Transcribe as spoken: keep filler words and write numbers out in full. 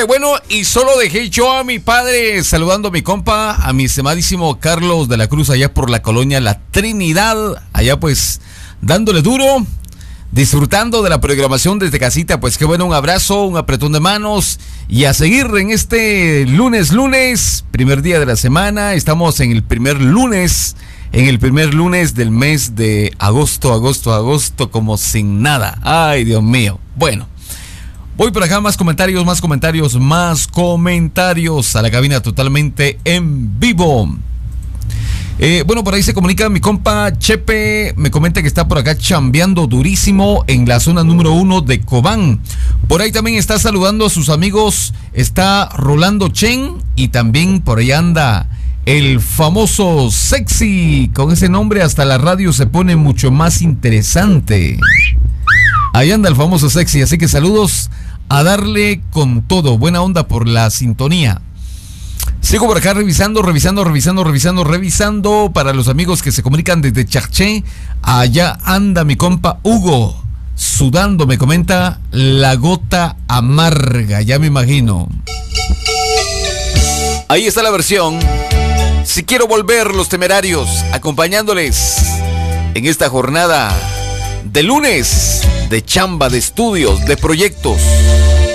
Órale, bueno, y solo dejé yo a mi padre saludando a mi compa, a mi estimadísimo Carlos de la Cruz, allá por la colonia La Trinidad, allá pues dándole duro, disfrutando de la programación desde casita. Pues qué bueno, un abrazo, un apretón de manos y a seguir en este lunes, lunes, primer día de la semana. Estamos en el primer lunes, en el primer lunes del mes de agosto, agosto, agosto, como sin nada. Ay, Dios mío. Bueno. Voy por acá, más comentarios, más comentarios, más comentarios a la cabina totalmente en vivo. Eh, bueno, por ahí se comunica mi compa Chepe, me comenta que está por acá chambeando durísimo en la zona número uno de Cobán. Por ahí también está saludando a sus amigos, está Rolando Chen y también por ahí anda el famoso Sexy. Con ese nombre hasta la radio se pone mucho más interesante. Ahí anda el famoso Sexy, así que saludos a darle con todo. Buena onda por la sintonía. Sigo por acá revisando, revisando, revisando, revisando, revisando. Para los amigos que se comunican desde Charché, allá anda mi compa Hugo, sudando, me comenta, la gota amarga, ya me imagino. Ahí está la versión. Si quiero volver, Los Temerarios, acompañándoles en esta jornada de lunes, de chamba, de estudios, de proyectos.